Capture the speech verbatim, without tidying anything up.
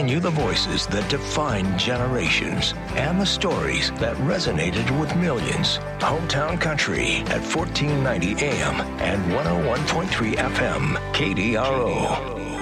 bringing you the voices that define generations and the stories that resonated with millions. Hometown Country at fourteen ninety A M and one oh one point three F M, K D R O.